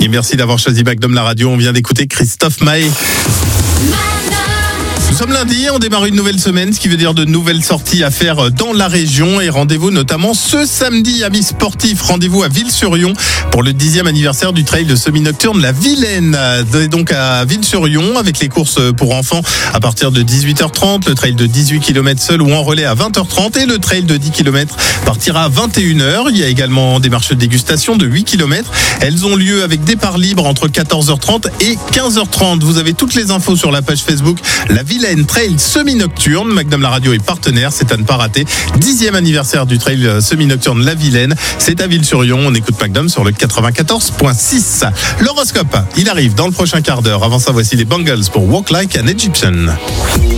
Merci d'avoir choisi Magnum la radio. On vient d'écouter Christophe Maé. Nous sommes lundi, on démarre une nouvelle semaine, ce qui veut dire de nouvelles sorties à faire dans la région et rendez-vous notamment ce samedi, amis sportifs, rendez-vous à Ville-sur-Yon pour le 10e anniversaire du trail de semi-nocturne La Vilaine. Donc à Ville-sur-Yon avec les courses pour enfants à partir de 18h30, le trail de 18 km seul ou en relais à 20h30 et le trail de 10 km partira à 21h. Il y a également des marches de dégustation de 8 km. Elles ont lieu avec départ libre entre 14h30 et 15h30. Vous avez toutes les infos sur la page Facebook La Vilaine Trail semi-nocturne. Magnum la radio est partenaire, c'est à ne pas rater. 10e anniversaire du trail semi-nocturne La Vilaine. C'est à Ville-sur-Yon. On écoute Magnum sur le 94.6. L'horoscope, il arrive dans le prochain quart d'heure. Avant ça, voici les Bangles pour Walk Like an Egyptian.